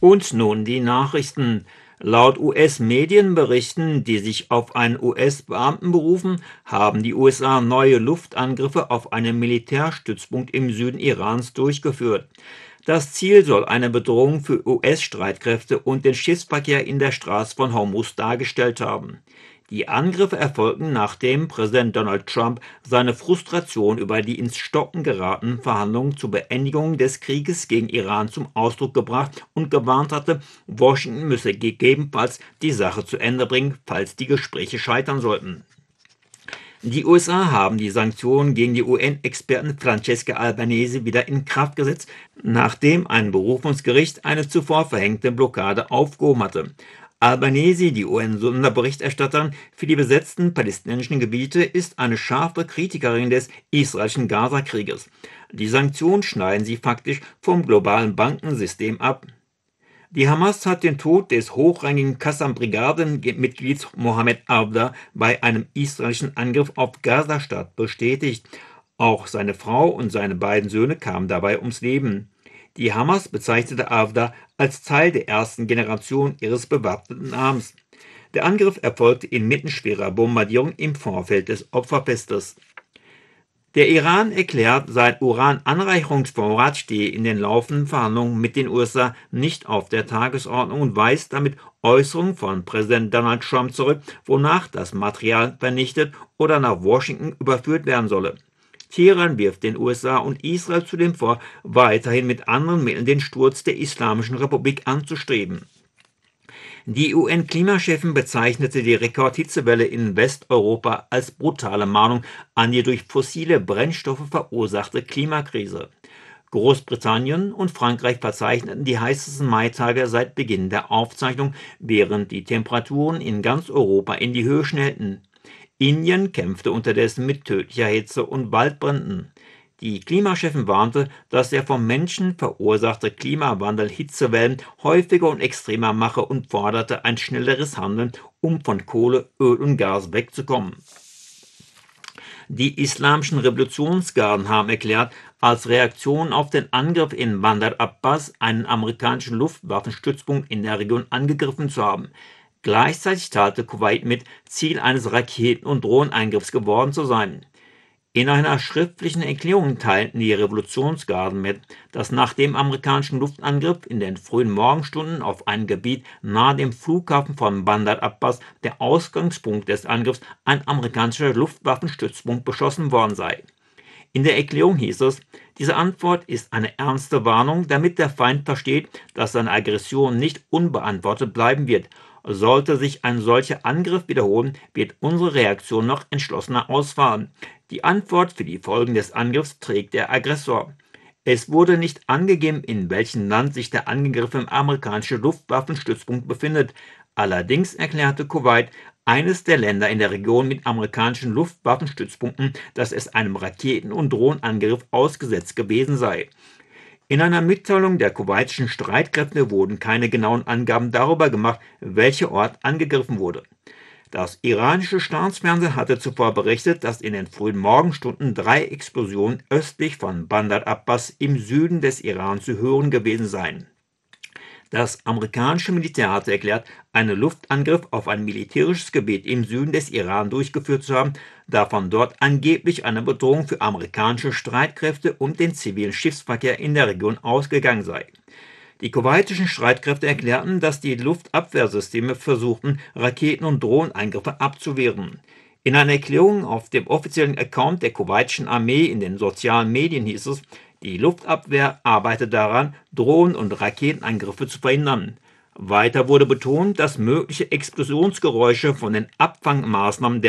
Und nun die Nachrichten. Laut US-Medienberichten, die sich auf einen US-Beamten berufen, haben die USA neue Luftangriffe auf einen Militärstützpunkt im Süden Irans durchgeführt. Das Ziel soll eine Bedrohung für US-Streitkräfte und den Schiffsverkehr in der Straße von Hormuz dargestellt haben. Die Angriffe erfolgten, nachdem Präsident Donald Trump seine Frustration über die ins Stocken geratenen Verhandlungen zur Beendigung des Krieges gegen Iran zum Ausdruck gebracht und gewarnt hatte, Washington müsse gegebenenfalls die Sache zu Ende bringen, falls die Gespräche scheitern sollten. Die USA haben die Sanktionen gegen die UN-Experten Francesca Albanese wieder in Kraft gesetzt, nachdem ein Berufungsgericht eine zuvor verhängte Blockade aufgehoben hatte. Albanese, die UN-Sonderberichterstatterin für die besetzten palästinensischen Gebiete, ist eine scharfe Kritikerin des israelischen Gaza-Krieges. Die Sanktionen schneiden sie faktisch vom globalen Bankensystem ab. Die Hamas hat den Tod des hochrangigen Qassam-Brigadenmitglieds Mohammed Avda bei einem israelischen Angriff auf Gaza-Stadt bestätigt. Auch seine Frau und seine beiden Söhne kamen dabei ums Leben. Die Hamas bezeichnete Avda als Teil der ersten Generation ihres bewaffneten Arms. Der Angriff erfolgte inmitten schwerer Bombardierung im Vorfeld des Opferfestes. Der Iran erklärt, sein Urananreicherungsvorrat stehe in den laufenden Verhandlungen mit den USA nicht auf der Tagesordnung und weist damit Äußerungen von Präsident Donald Trump zurück, wonach das Material vernichtet oder nach Washington überführt werden solle. Teheran wirft den USA und Israel zudem vor, weiterhin mit anderen Mitteln den Sturz der Islamischen Republik anzustreben. Die UN-Klimachefin bezeichnete die Rekordhitzewelle in Westeuropa als brutale Mahnung an die durch fossile Brennstoffe verursachte Klimakrise. Großbritannien und Frankreich verzeichneten die heißesten Maitage seit Beginn der Aufzeichnung, während die Temperaturen in ganz Europa in die Höhe schnellten. Indien kämpfte unterdessen mit tödlicher Hitze und Waldbränden. Die Klimachefin warnte, dass der vom Menschen verursachte Klimawandel Hitzewellen häufiger und extremer mache und forderte ein schnelleres Handeln, um von Kohle, Öl und Gas wegzukommen. Die islamischen Revolutionsgarden haben erklärt, als Reaktion auf den Angriff in Bandar Abbas einen amerikanischen Luftwaffenstützpunkt in der Region angegriffen zu haben. Gleichzeitig teilte Kuwait mit, Ziel eines Raketen- und Drohneneingriffs geworden zu sein. In einer schriftlichen Erklärung teilten die Revolutionsgarden mit, dass nach dem amerikanischen Luftangriff in den frühen Morgenstunden auf ein Gebiet nahe dem Flughafen von Bandar Abbas, der Ausgangspunkt des Angriffs, ein amerikanischer Luftwaffenstützpunkt beschossen worden sei. In der Erklärung hieß es, diese Antwort ist eine ernste Warnung, damit der Feind versteht, dass seine Aggression nicht unbeantwortet bleiben wird. Sollte sich ein solcher Angriff wiederholen, wird unsere Reaktion noch entschlossener ausfallen. Die Antwort für die Folgen des Angriffs trägt der Aggressor. Es wurde nicht angegeben, in welchem Land sich der angegriffene amerikanische Luftwaffenstützpunkt befindet. Allerdings erklärte Kuwait, eines der Länder in der Region mit amerikanischen Luftwaffenstützpunkten, dass es einem Raketen- und Drohnenangriff ausgesetzt gewesen sei. In einer Mitteilung der kuwaitischen Streitkräfte wurden keine genauen Angaben darüber gemacht, welcher Ort angegriffen wurde. Das iranische Staatsfernsehen hatte zuvor berichtet, dass in den frühen Morgenstunden 3 Explosionen östlich von Bandar Abbas im Süden des Iran zu hören gewesen seien. Das amerikanische Militär hatte erklärt, einen Luftangriff auf ein militärisches Gebiet im Süden des Iran durchgeführt zu haben, da von dort angeblich eine Bedrohung für amerikanische Streitkräfte und den zivilen Schiffsverkehr in der Region ausgegangen sei. Die kuwaitischen Streitkräfte erklärten, dass die Luftabwehrsysteme versuchten, Raketen- und Drohneneingriffe abzuwehren. In einer Erklärung auf dem offiziellen Account der kuwaitischen Armee in den sozialen Medien hieß es, die Luftabwehr arbeitet daran, Drohnen- und Raketenangriffe zu verhindern. Weiter wurde betont, dass mögliche Explosionsgeräusche von den Abfangmaßnahmen